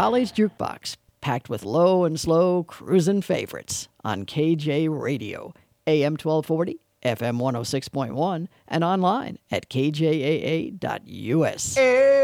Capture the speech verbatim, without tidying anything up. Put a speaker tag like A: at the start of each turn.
A: College Jukebox, packed with low and slow cruising favorites on K J Radio, A M twelve forty, F M one oh six point one, and online at K J A A dot U S.